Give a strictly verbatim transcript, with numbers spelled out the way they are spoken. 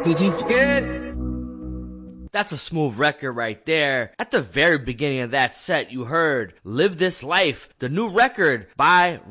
Did you forget? That's a smooth record right there. At the very beginning of that set, you heard Live This Life, the new record by